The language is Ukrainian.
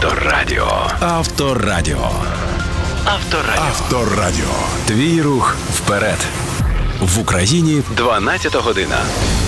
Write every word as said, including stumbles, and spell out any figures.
Авторадіо. Авторадіо. Авторадіо. Авторадіо. Твій рух вперед. В Україні дванадцята година.